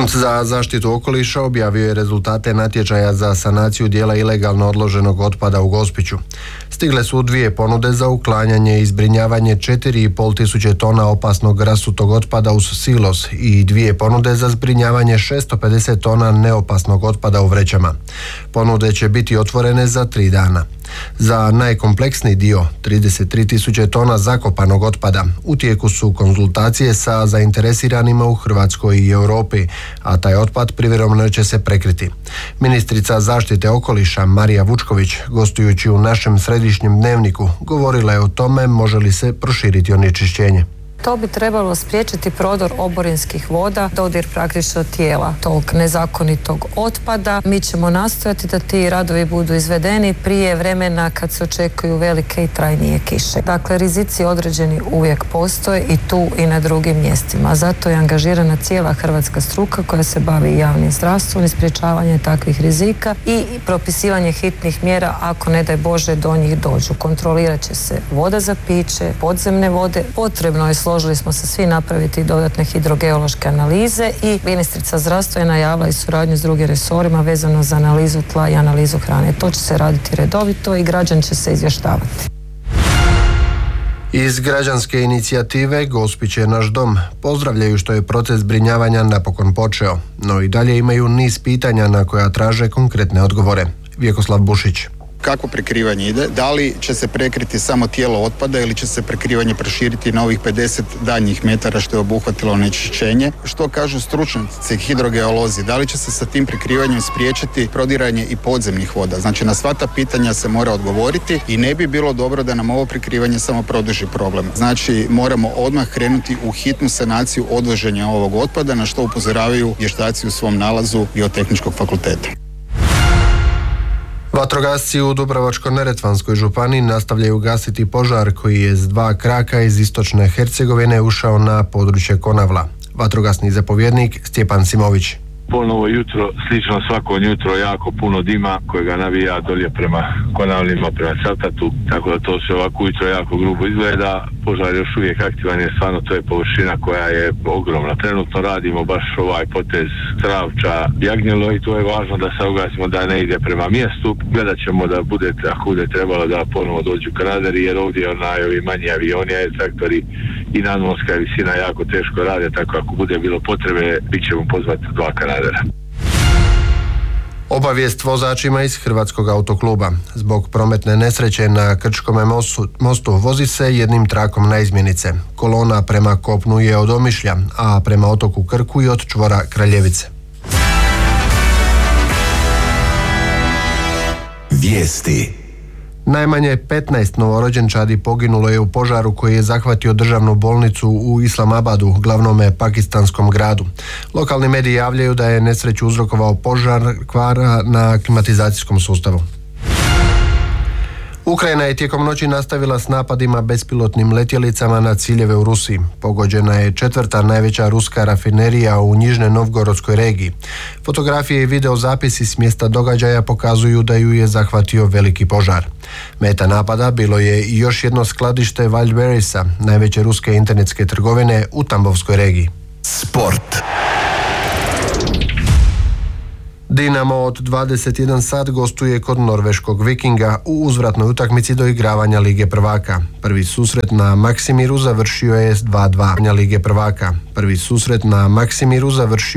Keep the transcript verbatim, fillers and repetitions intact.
Fond za zaštitu okoliša objavio je rezultate natječaja za sanaciju dijela ilegalno odloženog otpada u Gospiću. Stigle su dvije ponude za uklanjanje i zbrinjavanje četiri i pol tisuće tona opasnog rasutog otpada uz silos i dvije ponude za zbrinjavanje šesto pedeset tona neopasnog otpada u vrećama. Ponude će biti otvorene za tri dana. Za najkompleksniji dio, trideset tri tisuće tona zakopanog otpada, u tijeku su konzultacije sa zainteresiranima u Hrvatskoj i Europi, a taj otpad privremeno će se prekriti. Ministrica zaštite okoliša Marija Vučković, gostujući u našem središnjem dnevniku, govorila je o tome može li se proširiti onečišćenje. To bi trebalo spriječiti prodor oborinskih voda, dodir praktično tijela tog nezakonitog otpada. Mi ćemo nastojati da ti radovi budu izvedeni prije vremena kad se očekuju velike i trajnije kiše. Dakle, rizici određeni uvijek postoje i tu i na drugim mjestima. Zato je angažirana cijela hrvatska struka koja se bavi javnim zdravstvom i sprječavanje takvih rizika i propisivanje hitnih mjera ako ne daj Bože do njih dođu. Kontrolirat će se voda za piće, podzemne vode. Potrebno je složili smo se svi napraviti dodatne hidrogeološke analize i ministrica zdravstva je najavila i suradnju s drugim resorima vezano za analizu tla i analizu hrane. To će se raditi redovito i građani će se izvještavati. Iz građanske inicijative Gospić je naš dom pozdravljaju što je proces zbrinjavanja napokon počeo, no i dalje imaju niz pitanja na koja traže konkretne odgovore. Vjekoslav Bušić. Kako prekrivanje ide? Da li će se prekriti samo tijelo otpada ili će se prekrivanje proširiti na ovih pedeset daljnjih metara što je obuhvatilo onečišćenje? Što kažu stručnjaci hidrogeolozi? Da li će se sa tim prekrivanjem spriječiti prodiranje i podzemnih voda? Znači, na sva ta pitanja se mora odgovoriti i ne bi bilo dobro da nam ovo prekrivanje samo produži problem. Znači, moramo odmah krenuti u hitnu sanaciju odvoženja ovog otpada, na što upozoravaju vještaci u svom nalazu Biotehničkog fakulteta. Vatrogasci u Dubrovačko-neretvanskoj županiji nastavljaju gasiti požar koji je s dva kraka iz istočne Hercegovine ušao na područje Konavla. Vatrogasni zapovjednik Stjepan Simović. Ponovo jutro, slično svako jutro, jako puno dima kojega navija dolje prema Konavlima, prema Cavtatu, tako da to sve ovako jutro jako grubo izgleda. Požar još uvijek aktivan je, stvarno to je površina koja je ogromna. Trenutno radimo baš ovaj potez Travča, Jagnjelo i to je važno da se ugasimo da ne ide prema mjestu. Gledat ćemo da bude, ako bude trebalo da ponovo dođu kanaderi, jer ovdje onaj, ovi manji avioni, traktori i nadmorska visina jako teško rade, tako ako bude bilo potrebe, bit ćemo pozvati dva kanadera. Obavijest vozačima iz Hrvatskog autokluba. Zbog prometne nesreće na Krčkome mostu, mostu vozi se jednim trakom na izmjenice. Kolona prema kopnu je od Omišlja, a prema otoku Krku i od čvora Kraljevice. Vijesti. Najmanje petnaest novorođenčadi poginulo je u požaru koji je zahvatio državnu bolnicu u Islamabadu, glavnome pakistanskom gradu. Lokalni mediji javljaju da je nesreću uzrokovao požar kvara na klimatizacijskom sustavu. Ukrajina je tijekom noći nastavila s napadima bespilotnim letjelicama na ciljeve u Rusiji. Pogođena je četvrta najveća ruska rafinerija u Nižne Novgorodskoj regiji. Fotografije i videozapisi s mjesta događaja pokazuju da ju je zahvatio veliki požar. Meta napada bilo je i još jedno skladište Wildberriesa, najveće ruske internetske trgovine u Tambovskoj regiji. Sport. Dinamo od dvadeset jedan sat gostuje kod norveškog Vikinga u uzvratnoj utakmici do igravanja Lige prvaka. Prvi susret na Maksimiru završio je s dva dva. Lige prvaka. Prvi susret na Maksimiru završio